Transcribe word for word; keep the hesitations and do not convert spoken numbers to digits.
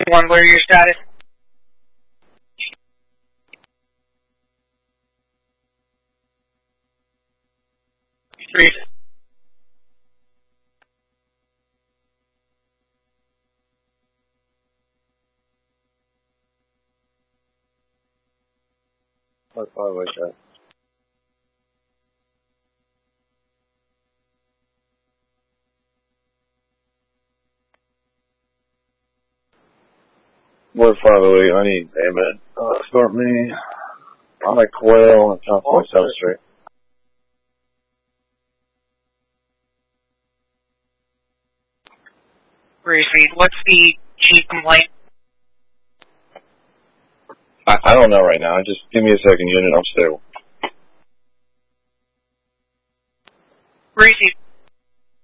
One, what are your status? Three. What five was that? Ward five oh eight, I need payment. Uh, start me. I'm at Quail and South Point South Street. Reed, what's the chief complaint? I, I don't know right now. Just give me a second unit. I'm stable. Reed,